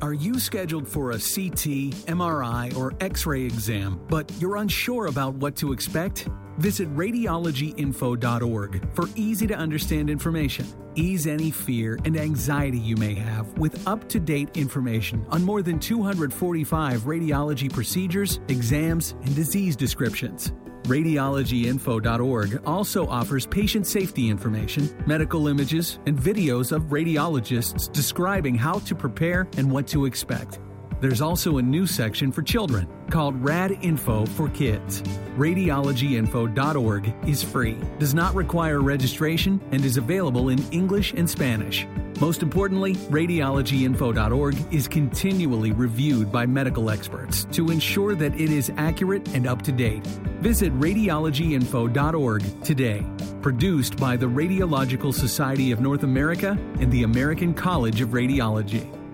Are you scheduled for a CT, MRI, or X-ray exam, but you're unsure about what to expect? Visit radiologyinfo.org for easy-to-understand information. Ease any fear and anxiety you may have with up-to-date information on more than 245 radiology procedures, exams, and disease descriptions. Radiologyinfo.org also offers patient safety information, medical images, and videos of radiologists describing how to prepare and what to expect. There's also a new section for children called Rad Info for Kids. Radiologyinfo.org is free, does not require registration, and is available in English and Spanish. Most importantly, radiologyinfo.org is continually reviewed by medical experts to ensure that it is accurate and up to date. Visit radiologyinfo.org today. Produced by the Radiological Society of North America and the American College of Radiology.